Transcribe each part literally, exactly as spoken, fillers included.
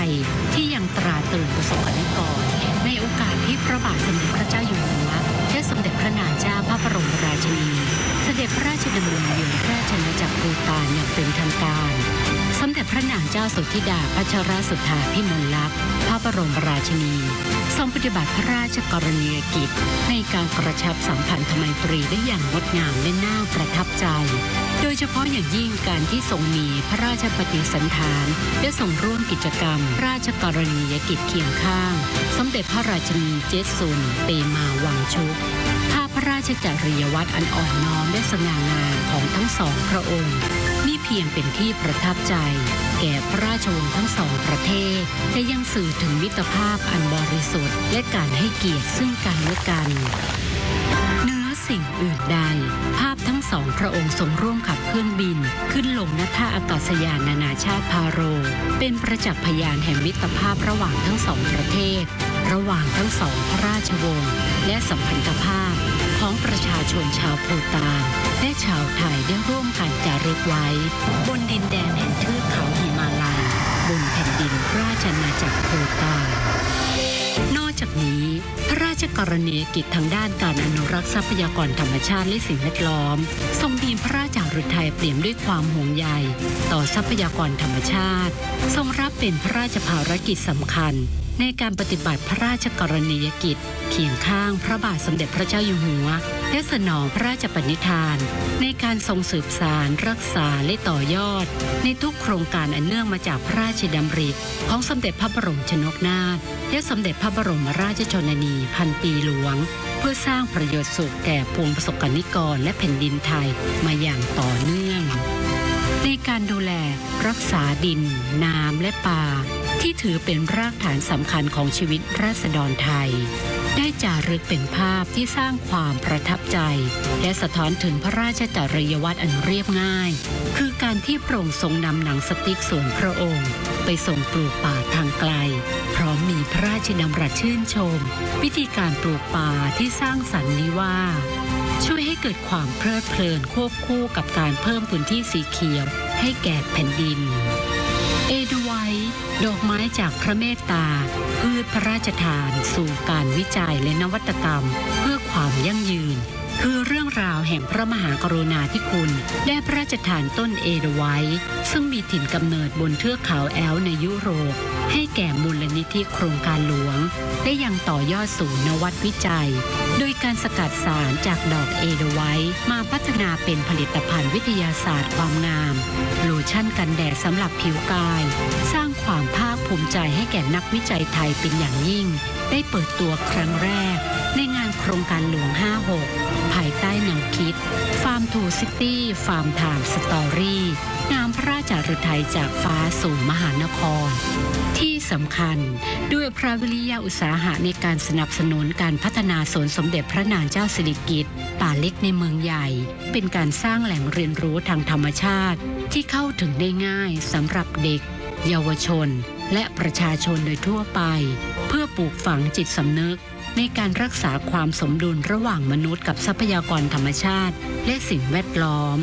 ยที่ยังตราตรึงประสบกนิกรในโอกาสที่พระบาทสมเด็จพระเจ้าอยู่หัวและสมเด็จพระนางเจ้าพระบรมราชินีเสด็จพระราชดำเนินเยือนราชอาณาจักรภูฏานอย่างเป็นทางการสมเด็จพระนางเจ้าสุธิดาพัชรสุธาพิมลลักษณ์พระบรมราชินีทรงปฏิบัติพระราชกรณียกิจในการกระชับสัมพันธไมตรีได้อย่างงดงามและน่าประทับใจโดยเฉพาะอย่างยิ่งการที่ทรงมีพระราชปฏิสันถานและทรงร่วมกิจกรรมราชกรณียกิจเคียงข้างสมเด็จพระราชินีเจสุนเปมาวังชุกภาพพระราชจริยวัตรอันอ่อนน้อมและสง่างามของทั้งสองพระองค์นี่เพียงเป็นที่ประทับใจแก่พระราชวงศ์ทั้งสองประเทศแต่ยังสื่อถึงมิตรภาพอันบริสุทธิ์และการให้เกียรติซึ่งกันและกันเหนือสิ่งอื่นใดภาพทั้งสองพระองค์ทรงร่วมขับเครื่องบินขึ้นลงณท่าอากาศยานนานาชาติพาโรเป็นประจักษ์พยานแห่งมิตรภาพระหว่างทั้งสองประเทศระหว่างทั้งสองพระราชวงศ์และสัมพันธภาพของประชาชนชาวภูฏานและชาวไทยได้ร่วมกันจารึกไว้บนดินแดนแห่งเทือกเขาหิมาลัยบนแผ่นดินราชอาณาจักรภูฏานนอกจากนี้พระราชกรณียกิจทางด้านการอนุรักษ์ทรัพยากรธรรมชาติและสิ่งแวดล้อมทรงมีพระราชฤทัยเปี่ยมด้วยความห่วงใยต่อทรัพยากรธรรมชาติทรงรับเป็นพระราชภารกิจสำคัญในการปฏิบัติพระราชกรณียกิจเคียงข้างพระบาทสมเด็จพระเจ้าอยู่หัวและสนองพระราชปณิธานในการทรงสืบสานรักษาและต่อยอดในทุกโครงการอันเนื่องมาจากพระราชดำริของสมเด็จพระบรมชนกนาถและสมเด็จพระบรมราชชนนีพันปีหลวงเพื่อสร้างประโยชน์สุขแก่ปวงประสบกนิกรและแผ่นดินไทยมาอย่างต่อเนื่องในการดูแลรักษาดินน้ำและป่าที่ถือเป็นรากฐานสำคัญของชีวิตราษฎรไทยได้จารึกเป็นภาพที่สร้างความประทับใจและสะท้อนถึงพระราชจริยวัตรอันเรียบง่ายคือการที่พระองค์ทรงนำหนังสติ๊กส่วนพระองค์ไปส่งปลูกป่าทางไกลพร้อมมีพระราชดำรัสชื่นชมวิธีการปลูกป่าที่สร้างสรรค์นี้ว่าช่วยให้เกิดความเพลิดเพลินควบคู่กับการเพิ่มพื้นที่สีเขียวให้แก่แผ่นดินเอเดไวท์ดอกไม้จากพระเมตตาพืชพระราชทานสู่การวิจัยและนวัตกรรมเพื่อความยั่งยืนคือเรื่องราวแห่งพระมหากรุณาธิคุณและพระราชทานต้นเอเดไวท์ซึ่งมีถิ่นกำเนิดบนเทือกเขาแอลป์ในยุโรปให้แก่มูลนิธิโครงการหลวงและยังต่อยอดสู่นวัตวิจัยโดยการสกัดสารจากดอกเอเดไวท์มาพัฒนาเป็นผลิตภัณฑ์วิทยาศาสตร์ความงามโลชั่นกันแดดสำหรับผิวกายสร้างความภาคภูมิใจให้แก่นักวิจัยไทยเป็นอย่างยิ่งได้เปิดตัวครั้งแรกในงานโครงการหลวงห้าหกภายใต้แนวคิด Farm to City Farm Time Story นามพระราชฤทัยจากฟ้าสู่มหานครที่สำคัญด้วยพระวิริยะอุตสาหะในการสนับสนุนการพัฒนาสวนสมเด็จพระนางเจ้าสิริกิติ์ป่าเล็กในเมืองใหญ่เป็นการสร้างแหล่งเรียนรู้ทางธรรมชาติที่เข้าถึงได้ง่ายสำหรับเด็กเยาวชนและประชาชนโดยทั่วไปเพื่อปลูกฝังจิตสำนึกในการรักษาความสมดุลระหว่างมนุษย์กับทรัพยากรธรรมชาติและสิ่งแวดล้อม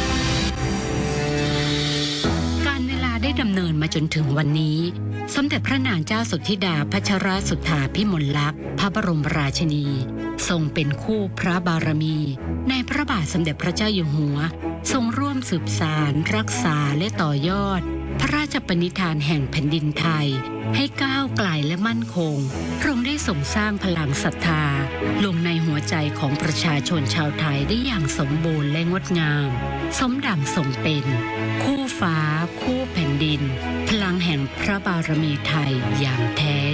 การเวลาได้ดำเนินมาจนถึงวันนี้สมเด็จพระนางเจ้าสุธิดาพัชรสุธาพิมลลักษณ์พระบรมราชินีทรงเป็นคู่พระบารมีในพระบาทสมเด็จพระเจ้าอยู่หัวทรงร่วมสืบสานรักษาและต่อยอดพระราชปณิธานแห่งแผ่นดินไทยให้ก้าวไกลและมั่นคงพระองค์ได้ส่งสร้างพลังศรัทธาลงในหัวใจของประชาชนชาวไทยได้อย่างสมบูรณ์และงดงามสมดังทรงเป็นคู่ฟ้าคู่แผ่นดินพลังแห่งพระบารมีไทยอย่างแท้